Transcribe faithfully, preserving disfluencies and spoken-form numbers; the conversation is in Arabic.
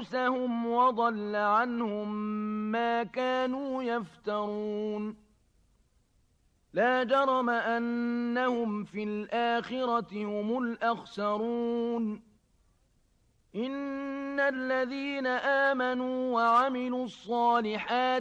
أنفسهم وضل عنهم ما كانوا يفترون لا جرم أنهم في الآخرة هم الأخسرون إن الذين آمنوا وعملوا الصالحات